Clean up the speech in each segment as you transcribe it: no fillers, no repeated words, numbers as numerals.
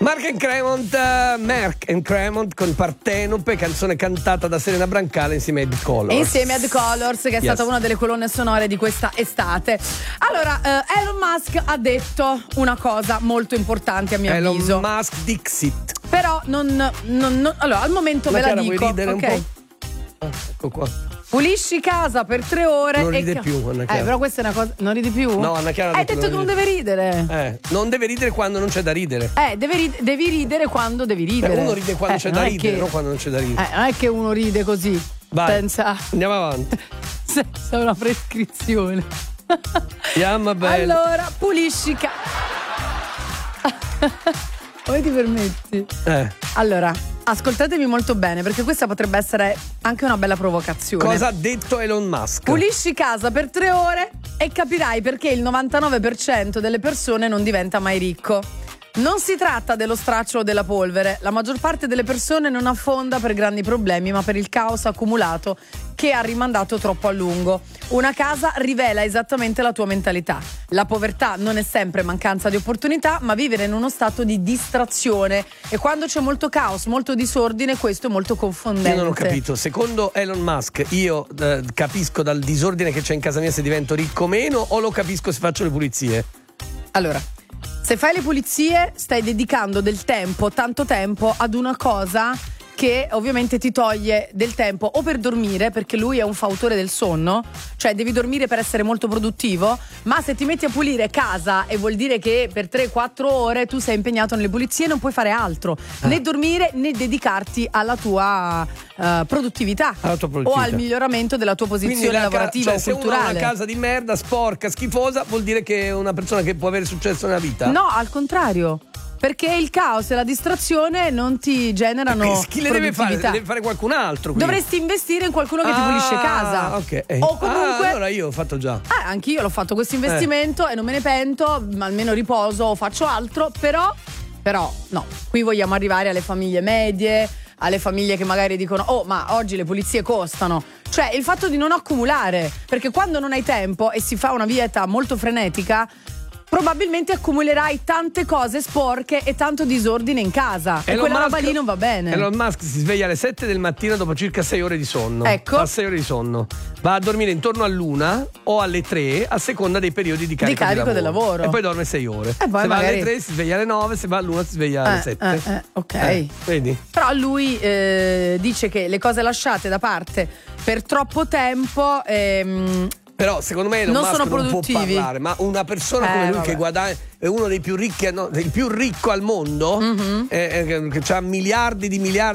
Merck and Cremont con Partenope, canzone cantata da Serena Brancale insieme a The Colors. Insieme a The Colors, che è stata una delle colonne sonore di questa estate. Allora, Elon Musk ha detto una cosa molto importante a mio avviso. Elon Musk Dixit. Però allora, al momento ve la dico. Vuoi ridere ok. un po'? Ecco qua. Pulisci casa per 3 ore. Non ride più, Anna Chiara. Però questa è una cosa. Non ridi più? No, Anna Chiara. Hai detto che non deve ridere. Non deve ridere quando non c'è da ridere. Devi ridere quando devi ridere. Uno ride quando c'è da ridere, non quando non c'è da ridere. Non è che uno ride così. Vai, senza. Andiamo avanti. Senza una prescrizione. Chiama bello. Allora, pulisci come ti permetti? Allora, ascoltatemi molto bene, perché questa potrebbe essere anche una bella provocazione. Cosa ha detto Elon Musk? Pulisci casa per 3 ore e capirai perché il 99% delle persone non diventa mai ricco. Non si tratta dello straccio o della polvere. La maggior parte delle persone non affonda per grandi problemi, ma per il caos accumulato che ha rimandato troppo a lungo. Una casa rivela esattamente la tua mentalità. La povertà non è sempre mancanza di opportunità, ma vivere in uno stato di distrazione. E quando c'è molto caos, molto disordine, questo è molto confondente. Io non ho capito. Secondo Elon Musk, io capisco dal disordine che c'è in casa mia se divento ricco o meno, o lo capisco se faccio le pulizie? Allora, se fai le pulizie stai dedicando del tempo, tanto tempo, ad una cosa che ovviamente ti toglie del tempo o per dormire, perché lui è un fautore del sonno, cioè devi dormire per essere molto produttivo, ma se ti metti a pulire casa e vuol dire che per 3-4 ore tu sei impegnato nelle pulizie, non puoi fare altro, né dormire né dedicarti alla tua produttività, o al miglioramento della tua posizione lavorativa o se culturale. Se uno ha una casa di merda, sporca, schifosa, vuol dire che è una persona che può avere successo nella vita? No, al contrario. Perché il caos e la distrazione non ti generano chi le deve fare? Deve fare qualcun altro. Quindi. Dovresti investire in qualcuno che ti pulisce casa. Ok. O comunque. Allora io ho fatto già. Anch'io l'ho fatto questo investimento e non me ne pento, ma almeno riposo o faccio altro. Però no, qui vogliamo arrivare alle famiglie medie, alle famiglie che magari dicono: oh, ma oggi le pulizie costano. Cioè il fatto di non accumulare, perché quando non hai tempo e si fa una vita molto frenetica, probabilmente accumulerai tante cose sporche e tanto disordine in casa. E quella roba lì non va bene. Elon Musk si sveglia alle 7 del mattino dopo circa 6 ore di sonno. Ecco. Fa 6 ore di sonno. Va a dormire intorno all'1 o alle 3 a seconda dei periodi di carico del lavoro. E poi dorme 6 ore. E poi se magari... va alle 3 si sveglia alle 9, se va all'1 si sveglia alle 7. Ok. Vedi? Però lui dice che le cose lasciate da parte per troppo tempo però secondo me non sono produttivi. Può parlare, ma una persona come lui che guadagna, è uno dei più ricchi, il più ricco al mondo, che ha miliardi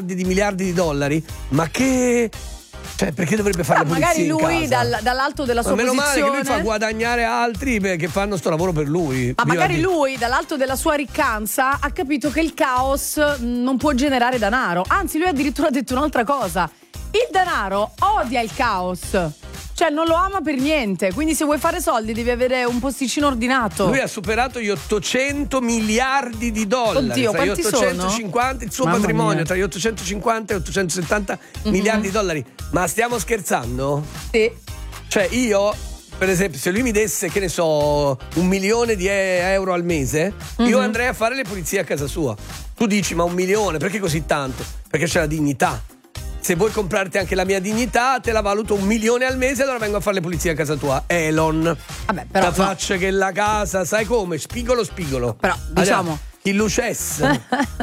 di dollari, ma che... Cioè, perché dovrebbe fare la pulizia in casa? Magari lui dall'alto della sua meno posizione, male che lui fa guadagnare altri che fanno sto lavoro per lui. Ma magari lui dall'alto della sua riccanza ha capito che il caos non può generare denaro. Anzi, lui addirittura ha detto un'altra cosa: il denaro odia il caos. Cioè non lo ama per niente. Quindi se vuoi fare soldi devi avere un posticino ordinato. Lui ha superato gli 800 miliardi di dollari. Oddio, tra gli quanti 850 sono? Il suo Mamma patrimonio mia. tra gli 850 e 870 miliardi di dollari. Ma stiamo scherzando? Sì. Cioè io, per esempio, se lui mi desse, che ne so, 1 milione di euro al mese, io andrei a fare le pulizie a casa sua. Tu dici, ma 1 milione, perché così tanto? Perché c'è la dignità. Se vuoi comprarti anche la mia dignità, te la valuto 1 milione al mese, allora vengo a fare le pulizie a casa tua. Elon. Vabbè, però. La faccia che la casa, sai come? Spigolo. Però, diciamo. Allora, il lucesse.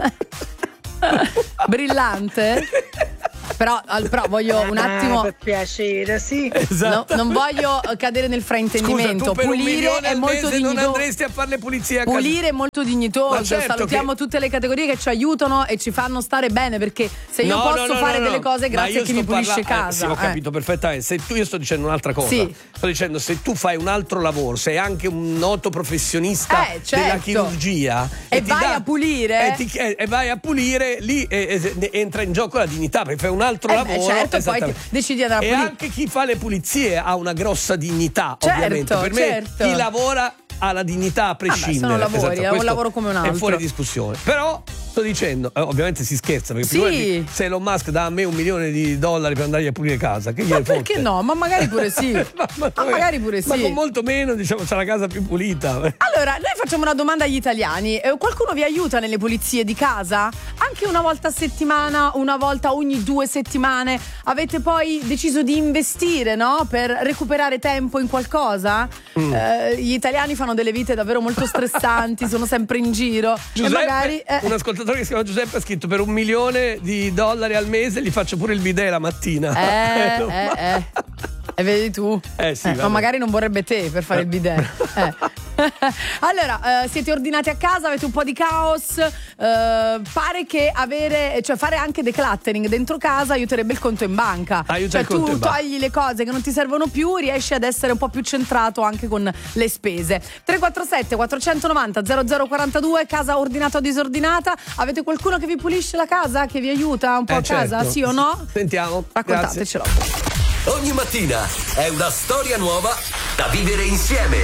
Brillante. Però voglio un attimo. Per piacere, sì. Esatto. No, non voglio cadere nel fraintendimento. Scusa, tu per pulire è molto dignitoso. Non andresti a fare le pulizie a casa. Pulire è molto dignitoso. Certo, salutiamo tutte le categorie che ci aiutano e ci fanno stare bene, perché se io posso fare delle cose grazie a chi mi pulisce casa. Sì, ho capito perfettamente. Io sto dicendo un'altra cosa. Sì. Sto dicendo, se tu fai un altro lavoro, sei anche un noto professionista certo. della chirurgia e vai a pulire e vai a pulire, lì entra in gioco la dignità, perché fai un altro lavoro. Certo, poi decidi di andare a pulire. E anche chi fa le pulizie ha una grossa dignità, certo, ovviamente. Per me chi lavora ha la dignità a prescindere. Sono lavori, è un lavoro come un altro. È fuori discussione. Però sto dicendo, ovviamente si scherza, perché Sì. figurati se Elon Musk dà a me $1 milione per andargli a pulire casa, che gliene Perché fotte? no? Ma magari pure sì. ma magari pure ma sì. con molto meno, diciamo, c'è la casa più pulita. Allora, noi facciamo una domanda agli italiani. Qualcuno vi aiuta nelle pulizie di casa? Anche una volta a settimana, una volta ogni 2 settimane? Avete poi deciso di investire, no? Per recuperare tempo in qualcosa? Gli italiani fanno delle vite davvero molto stressanti, sono sempre in giro. Giuseppe, e magari un ascoltatore che si chiama Giuseppe ha scritto: per $1 milione al mese gli faccio pure il bidet la mattina. E vedi tu? Sì, ma magari non vorrebbe te per fare il bidet. Allora, siete ordinati a casa, avete un po' di caos. Pare che fare anche decluttering dentro casa aiuterebbe il conto in banca. Aiuta il conto in banca. Togli le cose che non ti servono più, riesci ad essere un po' più centrato anche con le spese. 347 490 0042, casa ordinata o disordinata. Avete qualcuno che vi pulisce la casa, che vi aiuta un po' a casa, certo. sì o no? Sentiamo. Raccontatecelo. Ogni mattina è una storia nuova da vivere insieme.